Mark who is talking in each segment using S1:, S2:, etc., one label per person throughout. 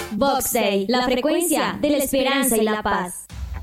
S1: Vox Day, la frecuencia de la esperanza y la paz.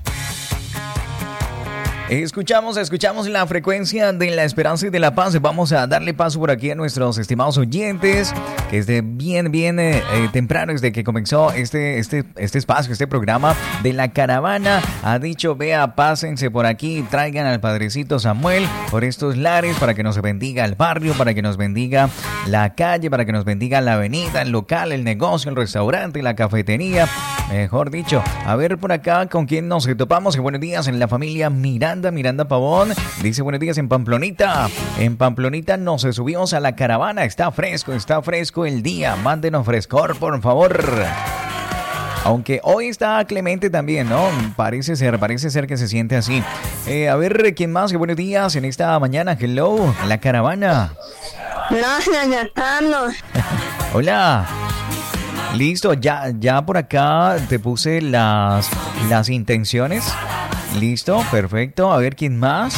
S2: Escuchamos la frecuencia de la esperanza y de la paz. Vamos a darle paso por aquí a nuestros estimados oyentes, que desde bien temprano, desde que comenzó este espacio, este programa de la caravana, ha dicho: vea, pásense por aquí, traigan al Padrecito Samuel por estos lares para que nos bendiga el barrio, para que nos bendiga la calle, para que nos bendiga la avenida, el local, el negocio, el restaurante, la cafetería, mejor dicho. A ver por acá con quién nos topamos. Buenos días en la familia Miranda Pavón. Dice: buenos días en Pamplonita. En Pamplonita nos subimos a la caravana. Está fresco el día. Mándenos frescor, por favor. Aunque hoy está clemente también, ¿no? Parece ser que se siente así. A ver, ¿quién más? Buenos días en esta mañana. Hello, la caravana.
S3: Gracias, Carlos.
S2: Hola. Listo, ya por acá te puse las intenciones. Listo, perfecto. A ver, ¿quién más?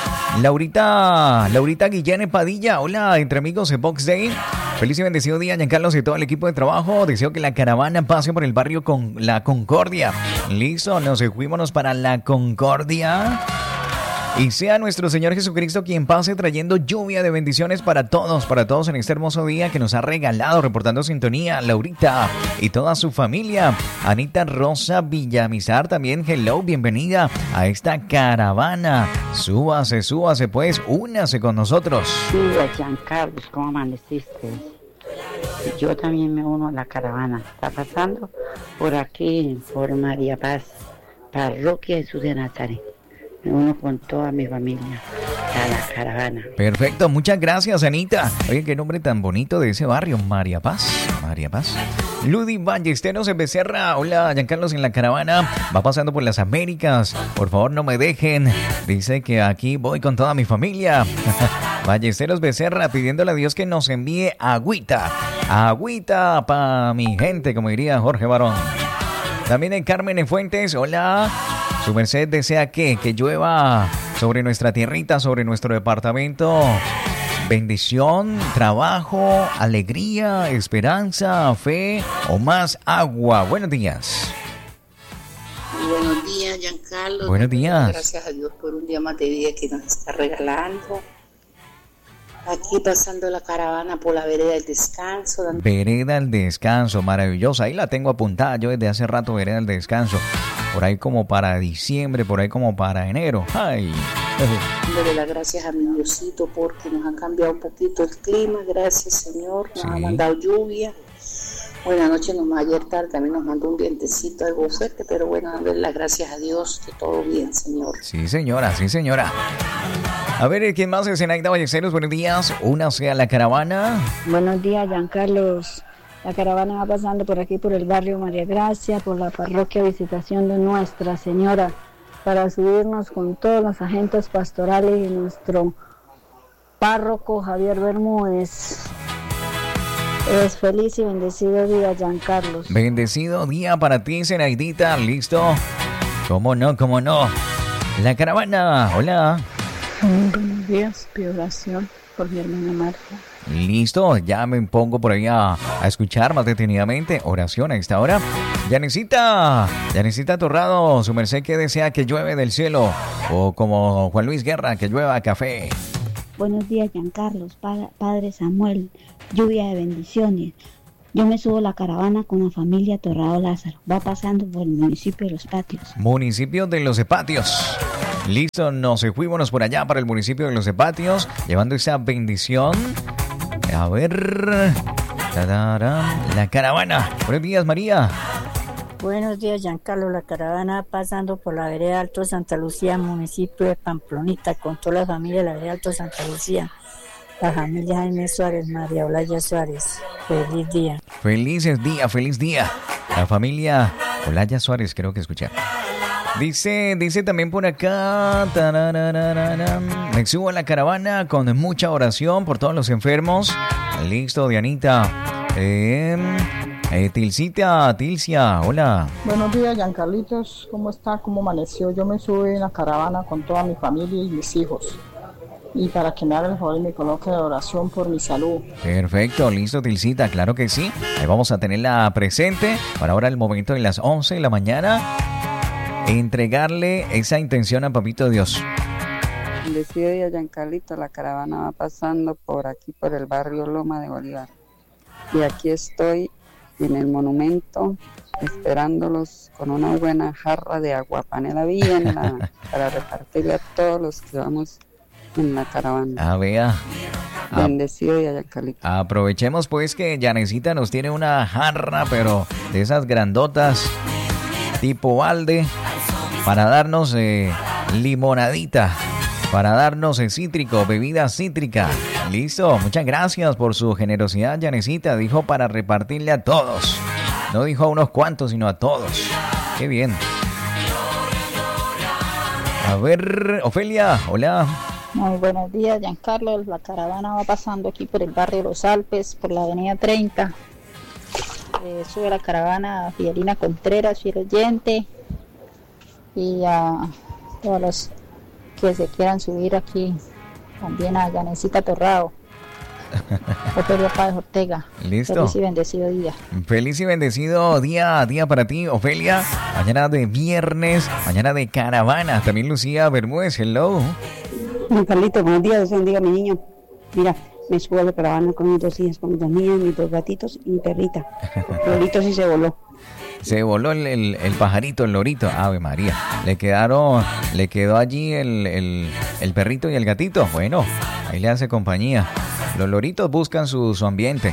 S2: Laurita Guillén Padilla. Hola, entre amigos de Vox Day. Feliz y bendecido día, Giancarlos, y todo el equipo de trabajo. Deseo que la caravana pase por el barrio con la Concordia. Listo, nos fuimos para la Concordia. Y sea nuestro Señor Jesucristo quien pase trayendo lluvia de bendiciones para todos en este hermoso día que nos ha regalado, reportando sintonía, Laurita y toda su familia. Anita Rosa Villamizar también, hello, bienvenida a esta caravana. Súbase pues, únase con nosotros.
S4: Sí, Giancarlo, ¿cómo amaneciste? Yo también me uno a la caravana. Está pasando por aquí, por María Paz, Parroquia Jesús de Nazaret. Me uno con toda mi familia a la caravana.
S2: Perfecto, muchas gracias, Anita. Oye, qué nombre tan bonito de ese barrio, María Paz. Ludi Ballesteros en Becerra. Hola, Giancarlos en la caravana. Va pasando por las Américas. Por favor, no me dejen. Dice que aquí voy con toda mi familia. Ballesteros Becerra, pidiéndole a Dios que nos envíe agüita para mi gente, como diría Jorge Barón. También en Carmen en Fuentes. Hola. Su merced desea que llueva sobre nuestra tierrita, sobre nuestro departamento. Bendición, trabajo, alegría, esperanza, fe o más agua. Buenos días.
S5: Buenos días, Giancarlo.
S2: Buenos días.
S5: Gracias a Dios por un día más de vida que nos está regalando. Aquí pasando la caravana por la vereda del descanso.
S2: Vereda del descanso, maravillosa. Ahí la tengo apuntada yo desde hace rato, vereda del descanso. Por ahí como para diciembre, por ahí como para enero. ¡Ay!
S5: Dándole las gracias a mi Diosito porque nos ha cambiado un poquito el clima. Gracias, Señor. Nos ha mandado lluvia. Buenas noches, ayer tarde también nos mandó un vientecito algo fuerte, pero bueno, darle las gracias a Dios que todo bien, Señor.
S2: Sí, señora. A ver, ¿quién más es? Zenaida Ballesteros, buenos días. Únase a la caravana.
S6: Buenos días, Giancarlos. La caravana va pasando por aquí, por el barrio María Gracia, por la parroquia Visitación de Nuestra Señora, para subirnos con todos los agentes pastorales y nuestro párroco Javier Bermúdez. Es feliz y bendecido día, Giancarlos.
S2: Bendecido día para ti, Zenaidita. ¿Listo? ¿Cómo no? La caravana, hola.
S6: Buenos días, pido oración por mi hermana Marta.
S2: Listo, ya me pongo por ahí a escuchar más detenidamente. Oración a esta hora. Yanesita Torrado, su merced que desea que llueve del cielo. O como Juan Luis Guerra, que llueva café.
S7: Buenos días, Giancarlos, Padre Samuel, lluvia de bendiciones. Yo me subo a la caravana con la familia Torrado Lázaro. Va pasando por el municipio de Los Patios.
S2: Municipio de Los Patios. Listo, nos fuimos por allá para el municipio de Los Patios, llevando esa bendición. A ver, la caravana. Buenos días, María.
S6: Buenos días, Giancarlo. La caravana pasando por la vereda Alto Santa Lucía, municipio de Pamplonita, con toda la familia de la vereda Alto Santa Lucía. La familia Jaime Suárez, María Olaya Suárez. Feliz día.
S2: Feliz día. La familia Olaya Suárez, creo que escuché. Dice también por acá, me subo a la caravana con mucha oración por todos los enfermos. Listo, Dianita. Tilcia, hola.
S8: Buenos días, Giancarlitos, ¿cómo está? ¿Cómo amaneció? Yo me subo en la caravana con toda mi familia y mis hijos.
S6: y para que me haga el favor y me coloque de oración por mi salud.
S2: Perfecto, listo, Tilcita, claro que sí. Ahí vamos a tenerla presente para ahora el momento de las 11 de la mañana. Entregarle esa intención a Papito Dios.
S8: Bendecido día, Giancarlito. La caravana va pasando por aquí, por el barrio Loma de Bolívar. Y aquí estoy en el monumento, esperándolos con una buena jarra de agua panela bien para repartirle a todos los que vamos en la caravana.
S2: Ah, vea.
S8: Bendecido día, Giancarlito.
S2: Aprovechemos pues que Yanecita nos tiene una jarra, pero de esas grandotas, tipo balde, para darnos limonadita. Para darnos el cítrico, bebida cítrica. Listo, muchas gracias por su generosidad, Yanecita. Dijo para repartirle a todos. No dijo a unos cuantos, sino a todos. Qué bien. A ver, Ofelia, hola.
S6: Muy buenos días, Giancarlo. La caravana va pasando aquí por el barrio Los Alpes, por la avenida 30. Sube la caravana a Fidelina Contreras, fiel oyente. Y a todos los que se quieran subir aquí, también a Yanecita Torrado, Ofelia Páez Ortega.
S2: Listo.
S6: Feliz y bendecido día.
S2: Feliz y bendecido día para ti, Ofelia. Mañana de viernes, mañana de caravana. También Lucía Bermúdez, hello.
S3: Carlito, buenos días, Dios bendiga a mi niño. Mira, me subo a la caravana con mis 2 hijas, con mis 2 niñas, mis 2 gatitos y mi perrita. Lorito sí se voló.
S2: Se voló el pajarito, el lorito. Ave María. Le quedó allí el perrito y el gatito. Bueno, ahí le hace compañía. Los loritos buscan su ambiente.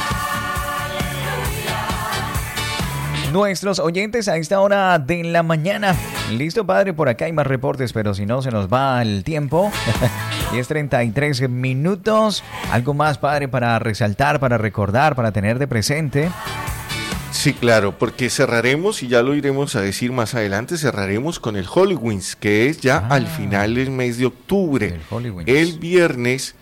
S2: Nuestros oyentes a esta hora de la mañana. Listo, padre, por acá hay más reportes, pero si no se nos va el tiempo. 10:33 minutos. Algo más, padre, para resaltar, para recordar, para tener de presente.
S9: Sí, claro, porque cerraremos, y ya lo iremos a decir más adelante, cerraremos con el Halloween, que es ya al final del mes de octubre. El viernes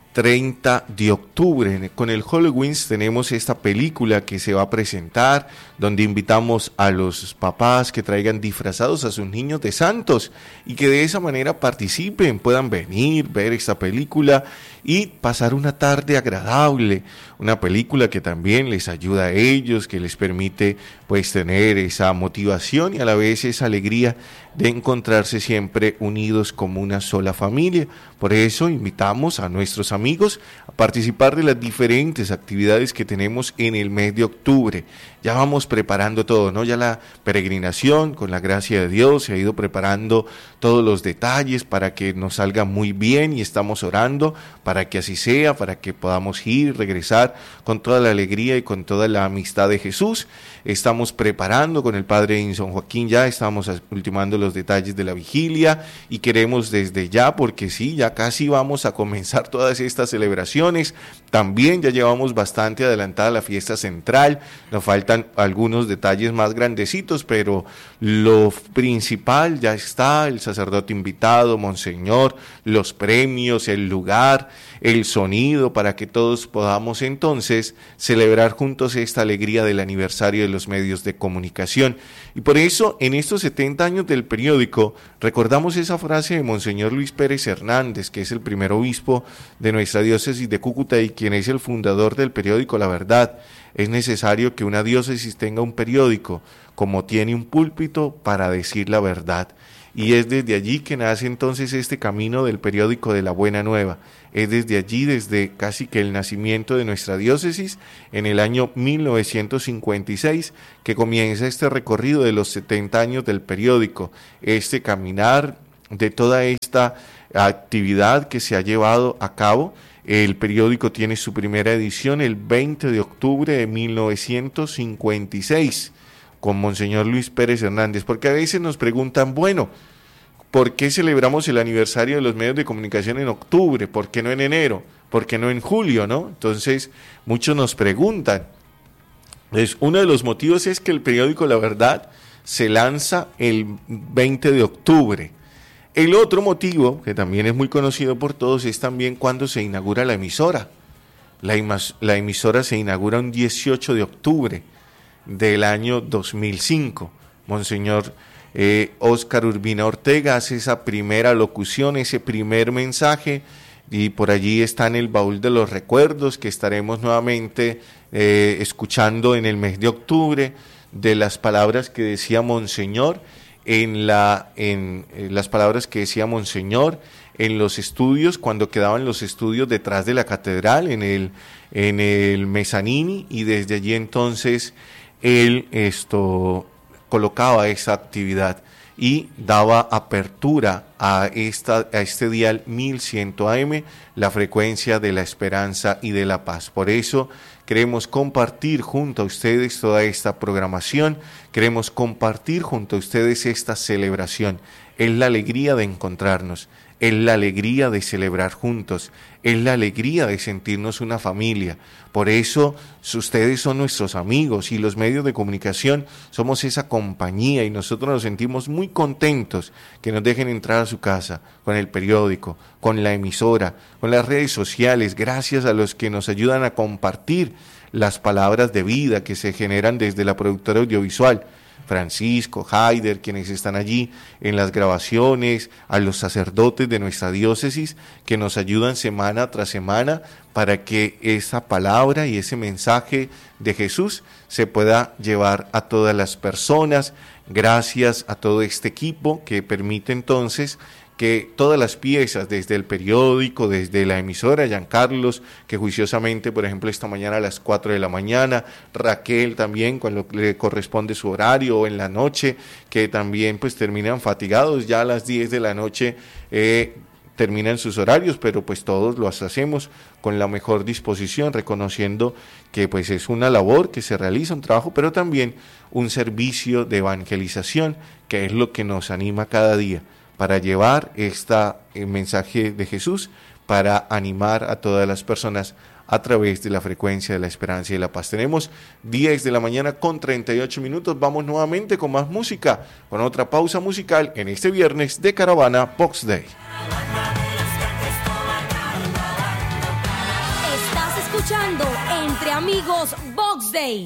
S9: 30 de octubre. Con el Halloween tenemos esta película que se va a presentar, donde invitamos a los papás que traigan disfrazados a sus niños de santos y que de esa manera participen, puedan venir, ver esta película y pasar una tarde agradable. Una película que también les ayuda a ellos, que les permite pues tener esa motivación y a la vez esa alegría de encontrarse siempre unidos como una sola familia. Por eso invitamos a nuestros amigos a participar de las diferentes actividades que tenemos en el mes de octubre. Ya vamos preparando todo, ¿no? Ya la peregrinación, con la gracia de Dios, se ha ido preparando todos los detalles para que nos salga muy bien y estamos orando para que así sea, para que podamos ir, regresar con toda la alegría y con toda la amistad de Jesús. Estamos preparando con el Padre Edinson Joaquín, ya estamos ultimando los detalles de la vigilia y queremos desde ya, porque sí, ya casi vamos a comenzar todas estas celebraciones. También ya llevamos bastante adelantada la fiesta central, nos faltan algunos detalles más grandecitos, pero lo principal ya está: el sacerdote invitado, Monseñor, los premios, el lugar, el sonido, para que todos podamos entonces celebrar juntos esta alegría del aniversario de los medios de comunicación. Y por eso, en estos 70 años del periódico, recordamos esa frase de Monseñor Luis Pérez Hernández, que es el primer obispo de nuestra diócesis de Cúcuta y quien es el fundador del periódico La Verdad. Es necesario que una diócesis tenga un periódico, como tiene un púlpito, para decir la verdad. Y es desde allí que nace entonces este camino del periódico de la Buena Nueva. Es desde allí, desde casi que el nacimiento de nuestra diócesis, en el año 1956, que comienza este recorrido de los 70 años del periódico, este caminar de toda esta actividad que se ha llevado a cabo. El periódico tiene su primera edición el 20 de octubre de 1956, con Monseñor Luis Pérez Hernández, porque a veces nos preguntan, bueno, ¿por qué celebramos el aniversario de los medios de comunicación en octubre? ¿Por qué no en enero? ¿Por qué no en julio? ¿No? Entonces, muchos nos preguntan. Entonces, uno de los motivos es que el periódico La Verdad se lanza el 20 de octubre. El otro motivo, que también es muy conocido por todos, es también cuando se inaugura la emisora. La emisora se inaugura un 18 de octubre del año 2005. Monseñor Óscar Urbina Ortega hace esa primera locución, ese primer mensaje y por allí está en el baúl de los recuerdos que estaremos nuevamente escuchando en el mes de octubre, de las palabras que decía Monseñor, en las palabras que decía Monseñor en los estudios, cuando quedaban los estudios detrás de la catedral, en el Mezzanini, y desde allí entonces él colocaba esa actividad y daba apertura a este dial 1100 AM, la frecuencia de la esperanza y de la paz. Por eso queremos compartir junto a ustedes toda esta programación, queremos compartir junto a ustedes esta celebración. Es la alegría de encontrarnos, es la alegría de celebrar juntos, es la alegría de sentirnos una familia. Por eso ustedes son nuestros amigos y los medios de comunicación somos esa compañía, y nosotros nos sentimos muy contentos que nos dejen entrar a su casa con el periódico, con la emisora, con las redes sociales, gracias a los que nos ayudan a compartir las palabras de vida que se generan desde la productora audiovisual. Francisco, Haider, quienes están allí en las grabaciones, a los sacerdotes de nuestra diócesis que nos ayudan semana tras semana para que esa palabra y ese mensaje de Jesús se pueda llevar a todas las personas. Gracias a todo este equipo que permite entonces que todas las piezas, desde el periódico, desde la emisora, Giancarlos, que juiciosamente, por ejemplo, esta mañana a las 4 de la mañana, Raquel también, cuando le corresponde su horario, o en la noche, que también pues terminan fatigados, ya a las 10 de la noche terminan sus horarios, pero pues todos los hacemos con la mejor disposición, reconociendo que pues es una labor que se realiza, un trabajo, pero también un servicio de evangelización, que es lo que nos anima cada día, para llevar el mensaje de Jesús, para animar a todas las personas a través de la frecuencia de la esperanza y de la paz. Tenemos 10 de la mañana con 38 minutos. Vamos nuevamente con más música, con otra pausa musical en este viernes de Caravana Box Day.
S1: Estás escuchando Entre Amigos Box Day.